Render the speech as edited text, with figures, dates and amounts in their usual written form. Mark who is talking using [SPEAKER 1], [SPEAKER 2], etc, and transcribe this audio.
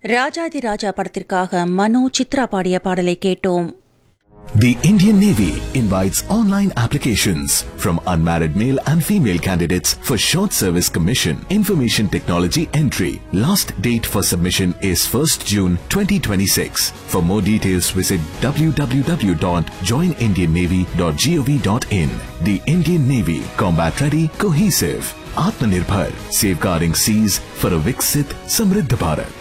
[SPEAKER 1] ராஜாதி ராஜா படத்திற்காக மனோ சித்ரா பாடிய பாடலை கேட்டோம்.
[SPEAKER 2] The Indian Navy invites online applications from unmarried male and female candidates for short service commission information technology entry. Last date for submission is 1st June 2026. For more details visit www.joinindiannavy.gov.in. The Indian Navy, combat ready, cohesive, Atmanirbhar, safeguarding seas for a Viksit Samriddha Bharat.